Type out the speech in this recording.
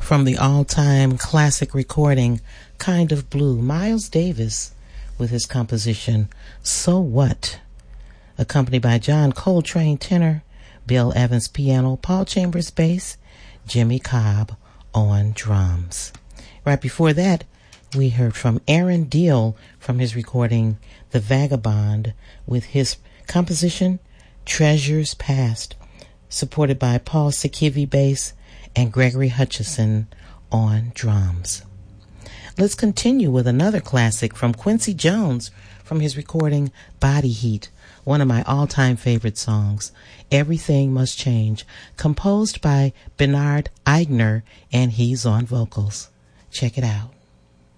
From the all-time classic recording, Kind of Blue, Miles Davis with his composition, So What? Accompanied by John Coltrane tenor, Bill Evans piano, Paul Chambers bass, Jimmy Cobb on drums. Right before that, we heard from Aaron Deal from his recording, The Vagabond, with his composition, Treasures Past, supported by Paul Sikivi bass and Gregory Hutchison on drums. Let's continue with another classic from Quincy Jones from his recording Body Heat, one of my all-time favorite songs, Everything Must Change, composed by Bernard Eigner, and he's on vocals. Check it out.